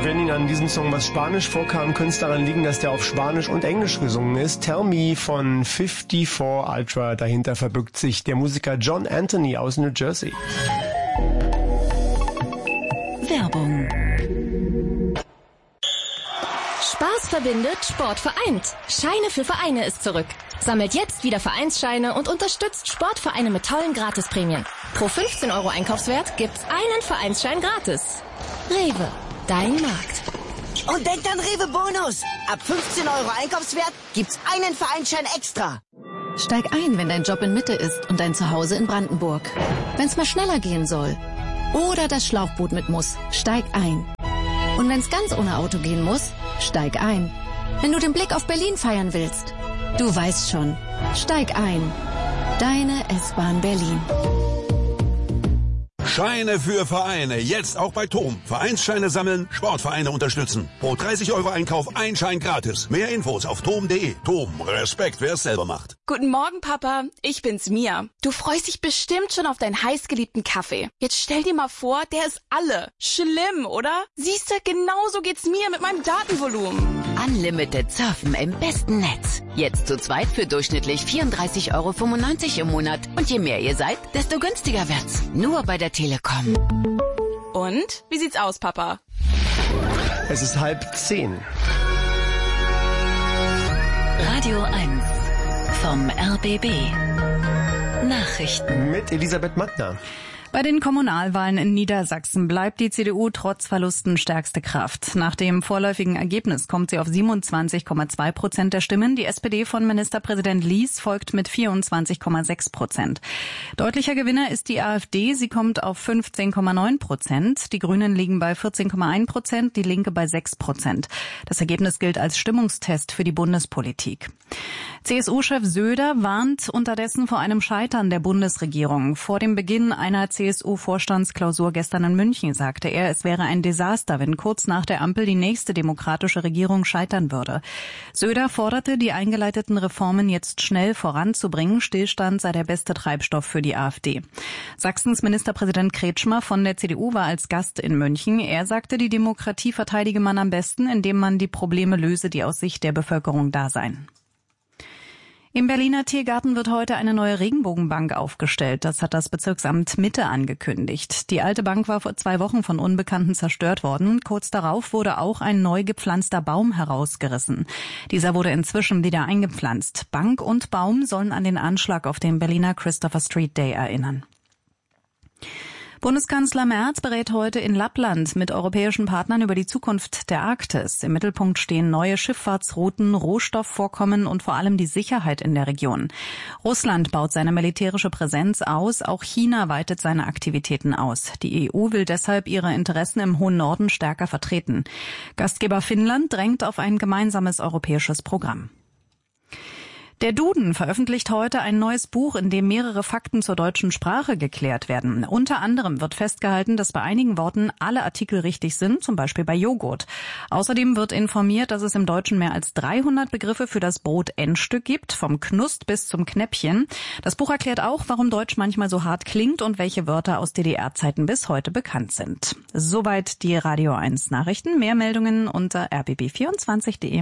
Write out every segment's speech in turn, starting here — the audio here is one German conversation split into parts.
Wenn Ihnen an diesem Song was Spanisch vorkam, könnte es daran liegen, dass der auf Spanisch und Englisch gesungen ist. Tell Me von 54 Ultra. Dahinter verbirgt sich der Musiker John Anthony aus New Jersey. Werbung. Spaß verbindet, Sport vereint. Scheine für Vereine ist zurück. Sammelt jetzt wieder Vereinsscheine und unterstützt Sportvereine mit tollen Gratisprämien. Pro 15 € Einkaufswert gibt's einen Vereinsschein gratis. Rewe, dein Markt. Und denkt an Rewe Bonus. Ab 15 € Einkaufswert gibt's einen Vereinsschein extra. Steig ein, wenn dein Job in Mitte ist und dein Zuhause in Brandenburg. Wenn's mal schneller gehen soll. Oder das Schlauchboot mit muss. Steig ein. Und wenn's ganz ohne Auto gehen muss, steig ein. Wenn du den Blick auf Berlin feiern willst, du weißt schon, steig ein. Deine S-Bahn Berlin. Scheine für Vereine, jetzt auch bei TOM. Vereinsscheine sammeln, Sportvereine unterstützen. Pro 30 € Einkauf ein Schein gratis. Mehr Infos auf tom.de. TOM, Respekt, wer es selber macht. Guten Morgen, Papa. Ich bin's, Mia. Du freust dich bestimmt schon auf deinen heißgeliebten Kaffee. Jetzt stell dir mal vor, der ist alle. Schlimm, oder? Siehste, genauso geht's mir mit meinem Datenvolumen. Unlimited Surfen im besten Netz. Jetzt zu zweit für durchschnittlich 34,95 € im Monat. Und je mehr ihr seid, desto günstiger wird's. Nur bei der Telekom. Und? Wie sieht's aus, Papa? Es ist 9:30. Radio 1 vom RBB. Nachrichten. Mit Elisabeth Mattner. Bei den Kommunalwahlen in Niedersachsen bleibt die CDU trotz Verlusten stärkste Kraft. Nach dem vorläufigen Ergebnis kommt sie auf 27,2% der Stimmen. Die SPD von Ministerpräsident Lies folgt mit 24,6%. Deutlicher Gewinner ist die AfD. Sie kommt auf 15,9%. Die Grünen liegen bei 14,1%, die Linke bei 6%. Das Ergebnis gilt als Stimmungstest für die Bundespolitik. CSU-Chef Söder warnt unterdessen vor einem Scheitern der Bundesregierung. Vor dem Beginn einer CSU-Vorstandsklausur gestern in München sagte er, es wäre ein Desaster, wenn kurz nach der Ampel die nächste demokratische Regierung scheitern würde. Söder forderte, die eingeleiteten Reformen jetzt schnell voranzubringen. Stillstand sei der beste Treibstoff für die AfD. Sachsens Ministerpräsident Kretschmer von der CDU war als Gast in München. Er sagte, die Demokratie verteidige man am besten, indem man die Probleme löse, die aus Sicht der Bevölkerung da seien. Im Berliner Tiergarten wird heute eine neue Regenbogenbank aufgestellt. Das hat das Bezirksamt Mitte angekündigt. Die alte Bank war vor 2 Wochen von Unbekannten zerstört worden. Kurz darauf wurde auch ein neu gepflanzter Baum herausgerissen. Dieser wurde inzwischen wieder eingepflanzt. Bank und Baum sollen an den Anschlag auf den Berliner Christopher Street Day erinnern. Bundeskanzler Merz berät heute in Lappland mit europäischen Partnern über die Zukunft der Arktis. Im Mittelpunkt stehen neue Schifffahrtsrouten, Rohstoffvorkommen und vor allem die Sicherheit in der Region. Russland baut seine militärische Präsenz aus, auch China weitet seine Aktivitäten aus. Die EU will deshalb ihre Interessen im hohen Norden stärker vertreten. Gastgeber Finnland drängt auf ein gemeinsames europäisches Programm. Der Duden veröffentlicht heute ein neues Buch, in dem mehrere Fakten zur deutschen Sprache geklärt werden. Unter anderem wird festgehalten, dass bei einigen Worten alle Artikel richtig sind, zum Beispiel bei Joghurt. Außerdem wird informiert, dass es im Deutschen mehr als 300 Begriffe für das Brot-Endstück gibt, vom Knust bis zum Knäppchen. Das Buch erklärt auch, warum Deutsch manchmal so hart klingt und welche Wörter aus DDR-Zeiten bis heute bekannt sind. Soweit die Radio 1 Nachrichten. Mehr Meldungen unter rbb24.de.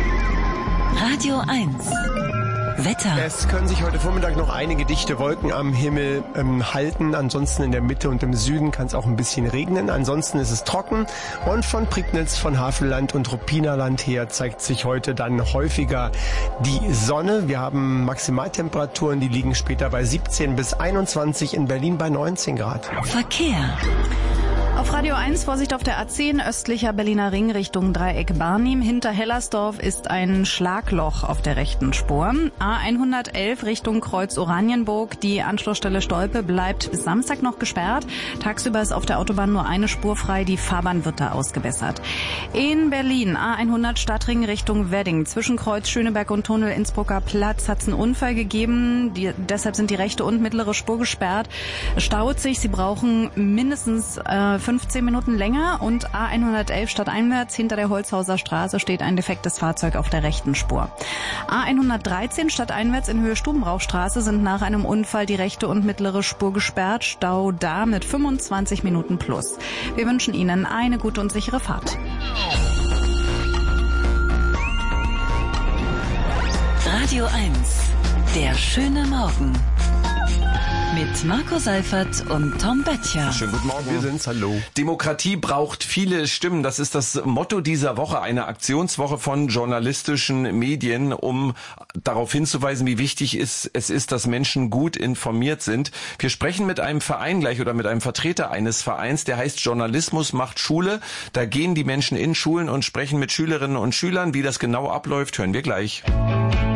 Radio 1 Wetter. Es können sich heute Vormittag noch einige dichte Wolken am Himmel halten. Ansonsten in der Mitte und im Süden kann es auch ein bisschen regnen. Ansonsten ist es trocken. Und von Prignitz, von Havelland und Ruppinerland her zeigt sich heute dann häufiger die Sonne. Wir haben Maximaltemperaturen, die liegen später bei 17 bis 21, in Berlin bei 19 Grad. Verkehr. Auf Radio 1 Vorsicht auf der A10 östlicher Berliner Ring Richtung Dreieck Barnim. Hinter Hellersdorf ist ein Schlagloch auf der rechten Spur. A111 Richtung Kreuz Oranienburg. Die Anschlussstelle Stolpe bleibt bis Samstag noch gesperrt. Tagsüber ist auf der Autobahn nur eine Spur frei. Die Fahrbahn wird da ausgebessert. In Berlin A100 Stadtring Richtung Wedding. Zwischen Kreuz Schöneberg und Tunnel Innsbrucker Platz hat es einen Unfall gegeben. Deshalb sind die rechte und mittlere Spur gesperrt. Staut sich. Sie brauchen mindestens 15 Minuten länger. Und A111 stadteinwärts hinter der Holzhauser Straße steht ein defektes Fahrzeug auf der rechten Spur. A113 stadteinwärts in Höhe Stubenrauchstraße sind nach einem Unfall die rechte und mittlere Spur gesperrt. Stau da mit 25 Minuten plus. Wir wünschen Ihnen eine gute und sichere Fahrt. Radio 1, der schöne Morgen. Mit Marco Seifert und Tom Böttcher. Schönen guten Morgen. Wir sind's, hallo. Demokratie braucht viele Stimmen. Das ist das Motto dieser Woche, eine Aktionswoche von journalistischen Medien, um darauf hinzuweisen, wie wichtig es ist, dass Menschen gut informiert sind. Wir sprechen mit einem Verein gleich oder mit einem Vertreter eines Vereins, der heißt Journalismus macht Schule. Da gehen die Menschen in Schulen und sprechen mit Schülerinnen und Schülern. Wie das genau abläuft, hören wir gleich.